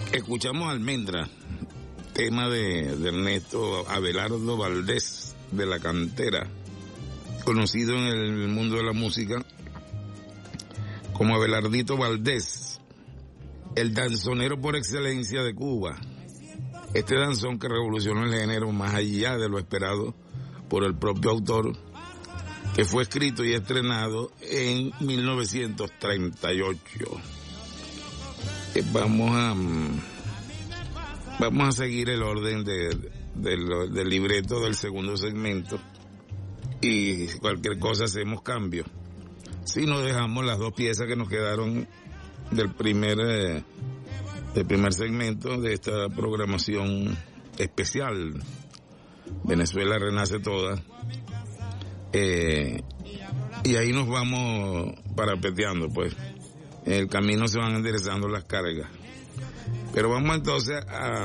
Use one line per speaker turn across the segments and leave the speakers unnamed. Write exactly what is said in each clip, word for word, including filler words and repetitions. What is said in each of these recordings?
Escuchamos Almendra, tema de, de Ernesto Abelardo Valdés, de La Cantera, conocido en el mundo de la música como Abelardito Valdés, el danzonero por excelencia de Cuba. Este danzón que revolucionó el género más allá de lo esperado por el propio autor, que fue escrito y estrenado en mil novecientos treinta y ocho. Vamos a vamos a seguir el orden de, de lo, del libreto del segundo segmento, y cualquier cosa hacemos cambio. Si no, dejamos las dos piezas que nos quedaron del primer eh, del primer segmento de esta programación especial Venezuela Renace Toda, eh, y ahí nos vamos parapeteando, pues en el camino se van enderezando las cargas. Pero vamos entonces a,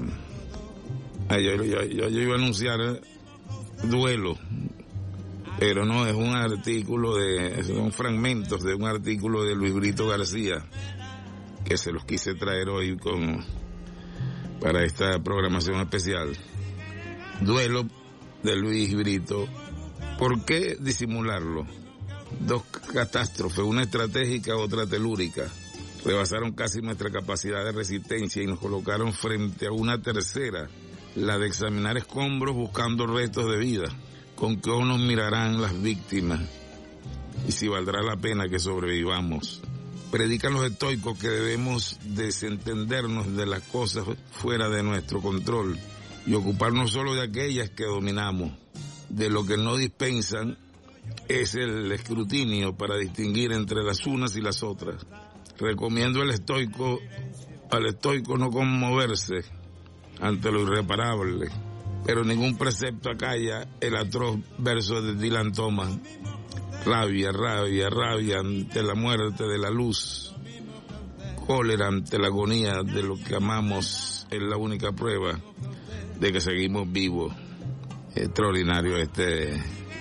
a yo, yo, yo, yo iba a anunciar Duelo, pero no, es un artículo de, son fragmentos de un artículo de Luis Brito García, que se los quise traer hoy con, para esta programación especial. Duelo de Luis Brito. ¿Por qué disimularlo? Dos catástrofes, una estratégica, otra telúrica, rebasaron casi nuestra capacidad de resistencia y nos colocaron frente a una tercera, la de examinar escombros buscando restos de vida. ¿Con qué nos mirarán las víctimas? Y si valdrá la pena que sobrevivamos. Predican los estoicos que debemos desentendernos de las cosas fuera de nuestro control y ocuparnos solo de aquellas que dominamos. De lo que no dispensan es el escrutinio para distinguir entre las unas y las otras. Recomiendo al estoico, al estoico no conmoverse ante lo irreparable, pero ningún precepto acalla el atroz verso de Dylan Thomas. Rabia, rabia, rabia ante la muerte de la luz, cólera ante la agonía de lo que amamos, es la única prueba de que seguimos vivos. Extraordinario este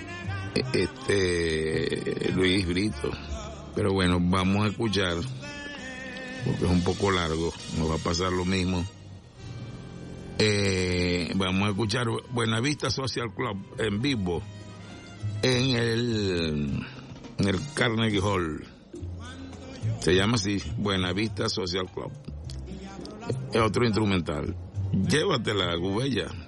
este Luis Brito. Pero bueno, vamos a escuchar, porque es un poco largo, nos va a pasar lo mismo. Eh, vamos a escuchar Buenavista Social Club en vivo en el en el Carnegie Hall. Se llama así, Buenavista Social Club. Es otro instrumental. Llévatela, Gubella.